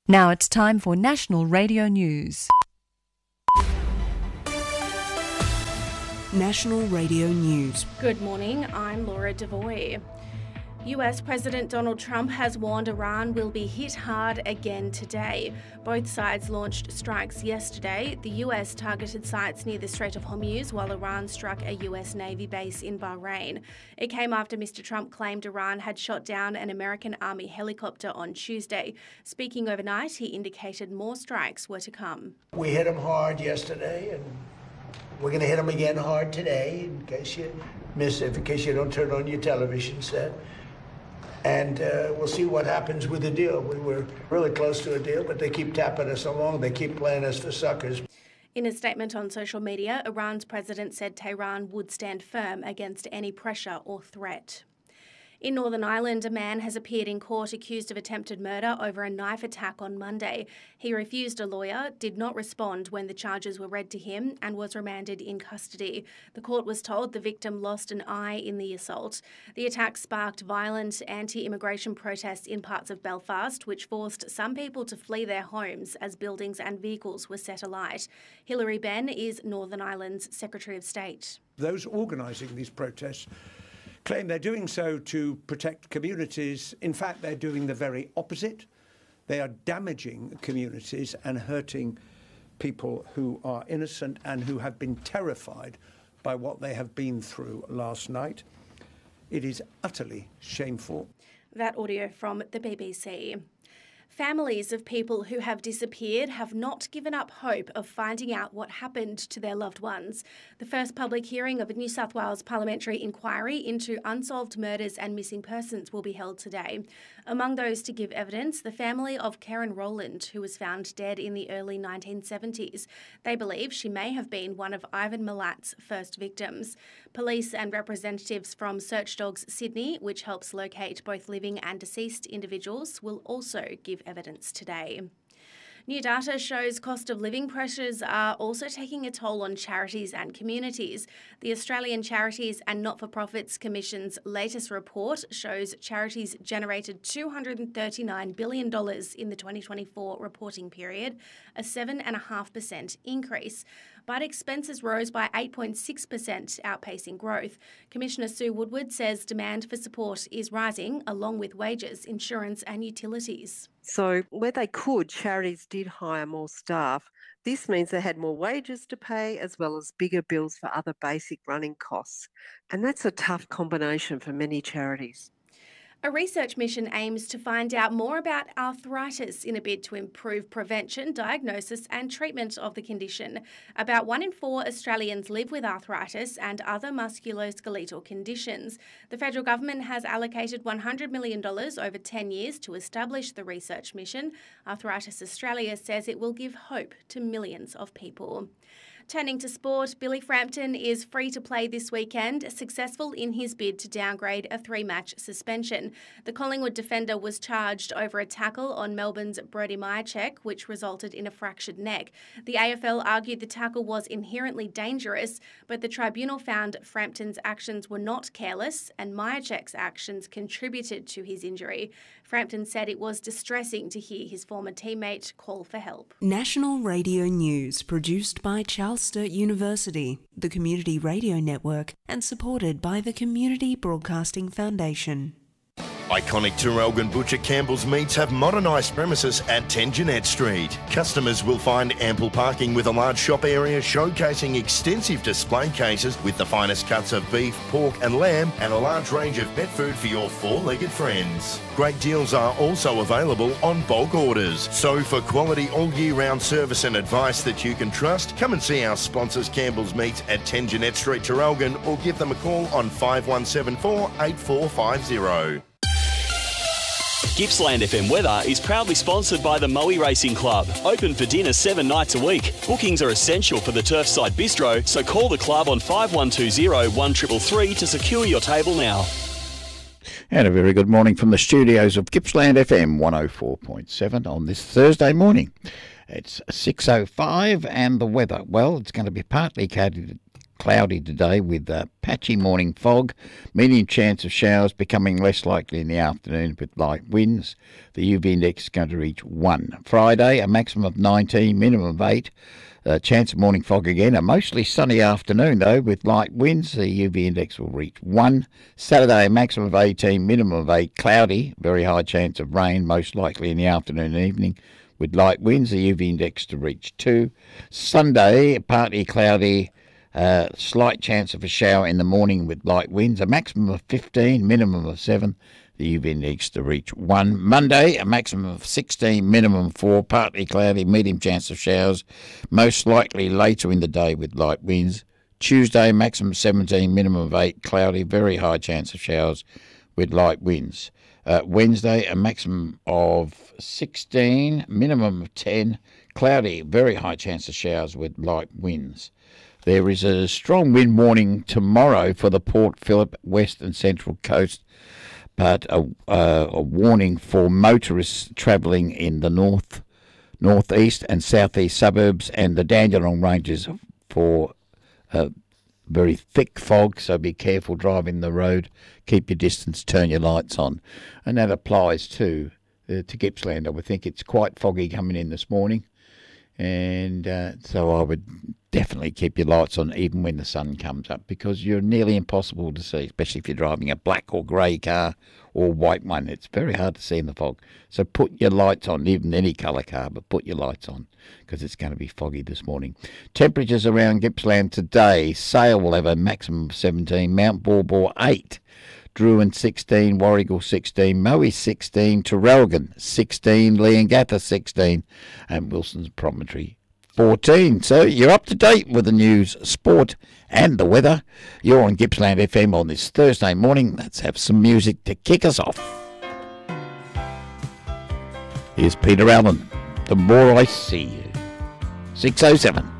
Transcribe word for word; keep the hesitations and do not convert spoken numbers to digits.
Now it's time for National Radio News. National Radio News. Good morning, I'm Laura Devoy. U S President Donald Trump has warned Iran will be hit hard again today. Both sides launched strikes yesterday. The U S targeted sites near the Strait of Hormuz, while Iran struck a U S Navy base in Bahrain. It came after Mister Trump claimed Iran had shot down an American Army helicopter on Tuesday. Speaking overnight, he indicated more strikes were to come. We hit them hard yesterday, and we're going to hit them again hard today, in case you miss it, in case you don't turn on your television set. And uh, we'll see what happens with the deal. We were really close to a deal, but they keep tapping us along. They keep playing us for suckers. In a statement on social media, Iran's president said Tehran would stand firm against any pressure or threat. In Northern Ireland, a man has appeared in court accused of attempted murder over a knife attack on Monday. He refused a lawyer, did not respond when the charges were read to him, and was remanded in custody. The court was told the victim lost an eye in the assault. The attack sparked violent anti-immigration protests in parts of Belfast, which forced some people to flee their homes as buildings and vehicles were set alight. Hilary Benn is Northern Ireland's Secretary of State. Those organising these protests claim they're doing so to protect communities. In fact, they're doing the very opposite. They are damaging communities and hurting people who are innocent and who have been terrified by what they have been through last night. It is utterly shameful. That audio from the B B C. Families of people who have disappeared have not given up hope of finding out what happened to their loved ones. The first public hearing of a New South Wales parliamentary inquiry into unsolved murders and missing persons will be held today. Among those to give evidence, the family of Karen Rowland, who was found dead in the early nineteen seventies. They believe she may have been one of Ivan Milat's first victims. Police and representatives from Search Dogs Sydney, which helps locate both living and deceased individuals, will also give evidence today. New data shows cost of living pressures are also taking a toll on charities and communities. The Australian Charities and Not-for-Profits Commission's latest report shows charities generated two hundred thirty-nine billion dollars in the twenty twenty-four reporting period, a seven point five percent increase. But expenses rose by eight point six percent, outpacing growth. Commissioner Sue Woodward says demand for support is rising, along with wages, insurance and utilities. So where they could, charities did hire more staff. This means they had more wages to pay as well as bigger bills for other basic running costs. And that's a tough combination for many charities. A research mission aims to find out more about arthritis in a bid to improve prevention, diagnosis and treatment of the condition. About one in four Australians live with arthritis and other musculoskeletal conditions. The federal government has allocated one hundred million dollars over ten years to establish the research mission. Arthritis Australia says it will give hope to millions of people. Turning to sport, Billy Frampton is free to play this weekend, successful in his bid to downgrade a three-match suspension. The Collingwood defender was charged over a tackle on Melbourne's Brody Mihocek, which resulted in a fractured neck. The A F L argued the tackle was inherently dangerous, but the tribunal found Frampton's actions were not careless and Mihocek's actions contributed to his injury. Frampton said it was distressing to hear his former teammate call for help. National Radio News, produced by Charles Sturt University, the Community Radio Network, and supported by the Community Broadcasting Foundation. Iconic Traralgon Butcher Campbell's Meats have modernised premises at ten Jeanette Street. Customers will find ample parking with a large shop area showcasing extensive display cases with the finest cuts of beef, pork and lamb and a large range of pet food for your four-legged friends. Great deals are also available on bulk orders. So for quality all year round service and advice that you can trust, come and see our sponsors Campbell's Meats at ten Jeanette Street, Traralgon, or give them a call on five one seven four, eight four five zero. Gippsland F M Weather is proudly sponsored by the Moe Racing Club. Open for dinner seven nights a week. Bookings are essential for the Turfside Bistro, so call the club on five one two zero, one three three three to secure your table now. And a very good morning from the studios of Gippsland F M one oh four point seven on this Thursday morning. It's six oh five and the weather, well, it's going to be partly cloudy cloudy today with uh, patchy morning fog, medium chance of showers becoming less likely in the afternoon with light winds. The U V index is going to reach one. Friday, a maximum of nineteen, minimum of eight. Uh, chance of morning fog again. A mostly sunny afternoon, though, with light winds. The U V index will reach one. Saturday, a maximum of eighteen, minimum of eight. Cloudy, very high chance of rain, most likely in the afternoon and evening, with light winds. The U V index to reach two. Sunday, partly cloudy, uh, slight chance of a shower in the morning with light winds. A maximum of fifteen, minimum of seven. The U V index to reach one. Monday, a maximum of sixteen, minimum four, partly cloudy, medium chance of showers, most likely later in the day with light winds. Tuesday, maximum seventeen, minimum of eight, cloudy, very high chance of showers with light winds. Uh, Wednesday, a maximum of sixteen, minimum of ten, cloudy, very high chance of showers with light winds. There is a strong wind warning tomorrow for the Port Phillip, West and Central Coast, but a, uh, a warning for motorists travelling in the north, northeast and southeast suburbs and the Dandenong Ranges for uh, very thick fog, so be careful driving the road, keep your distance, turn your lights on. And that applies to, uh, to Gippsland. I would think it's quite foggy coming in this morning, and uh, so I would definitely keep your lights on even when the sun comes up, because you're nearly impossible to see, especially if you're driving a black or grey car or white one. It's very hard to see in the fog. So put your lights on, even any colour car, but put your lights on because it's going to be foggy this morning. Temperatures around Gippsland today. Sale will have a maximum of seventeen, Mount Baw Baw eight, Druin sixteen, Warragul sixteen, Moe sixteen, Traralgon sixteen, Leongatha sixteen, and Wilson's Promontory fourteen. So you're up to date with the news, sport and the weather. You're on Gippsland F M on this Thursday morning. Let's have some music to kick us off. Here's Peter Allen, The More I See You. six oh seven.